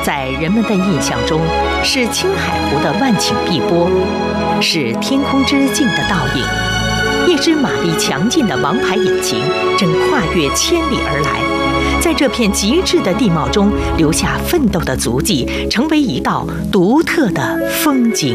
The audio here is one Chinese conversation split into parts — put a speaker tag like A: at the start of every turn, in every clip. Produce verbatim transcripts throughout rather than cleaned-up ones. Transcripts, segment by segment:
A: 在人们的印象中，是青海湖的万顷碧波，是天空之镜的倒影。一支马力强劲的王牌引擎正跨越千里而来，在这片极致的地貌中留下奋斗的足迹，成为一道独特的风景。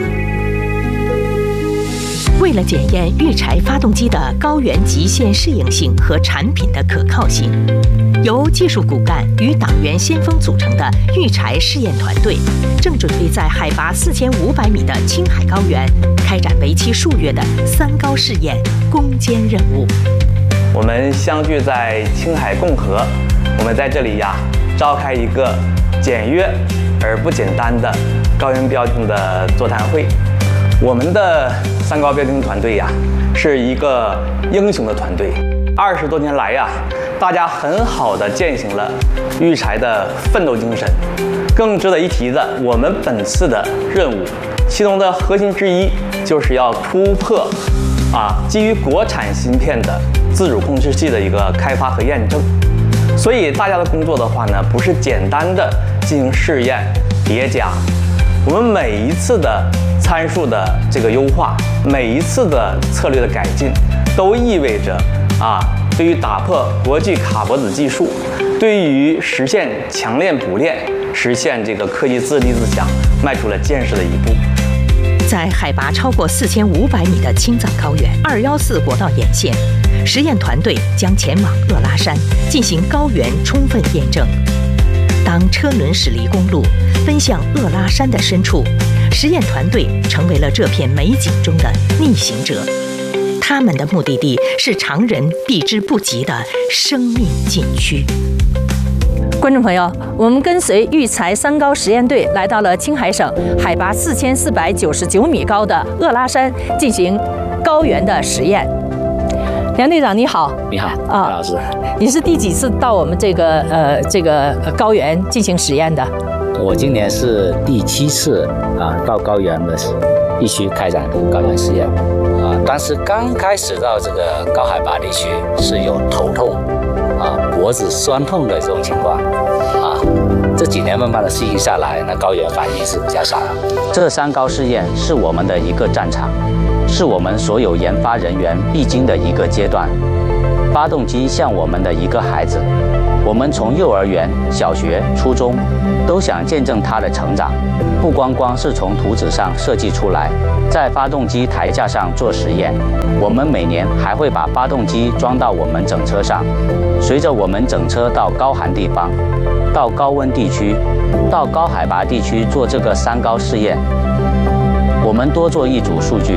A: 为了检验育柴发动机的高原极限适应性和产品的可靠性，由技术骨干与党员先锋组成的育柴试验团队，正准备在海拔四千五百米的青海高原开展为期数月的三高试验攻坚任务。
B: 我们相聚在青海共和，我们在这里呀，召开一个简约而不简单的高原标定的座谈会。我们的三高标定团队呀，是一个英雄的团队。二十多年来呀，大家很好的践行了育柴的奋斗精神。更值得一提的，我们本次的任务，其中的核心之一就是要突破啊，基于国产芯片的自主控制器的一个开发和验证。所以大家的工作的话呢，不是简单的进行试验叠加，我们每一次的参数的这个优化，每一次的策略的改进，都意味着啊，对于打破国际卡脖子技术，对于实现强链补链，实现这个科技自立自强，迈出了坚实的一步。
A: 在海拔超过四千五百米的青藏高原二一四国道沿线，实验团队将前往鄂拉山进行高原充分验证。当车轮驶离公路，奔向鄂拉山的深处，实验团队成为了这片美景中的逆行者。他们的目的地是常人避之不及的生命禁区。观众朋友，我们跟随育柴三高实验队来到了青海省海拔四千四百九十九米高的鄂拉山进行高原的实验。梁队长你好。
C: 你好，啊，老师，
A: 你是第几次到我们这个呃这个高原进行实验的？
C: 我今年是第七次啊到高原的地区开展高原实验啊，但是刚开始到这个高海拔地区是有头痛啊、脖子酸痛的这种情况啊，这几年慢慢的适应下来，那高原反应是比较少。这三高试验是我们的一个战场，是我们所有研发人员必经的一个阶段。发动机像我们的一个孩子，我们从幼儿园、小学、初中都想见证它的成长，不光光是从图纸上设计出来，在发动机台架上做实验。我们每年还会把发动机装到我们整车上，随着我们整车到高寒地方、到高温地区、到高海拔地区做这个三高试验，我们多做一组数据。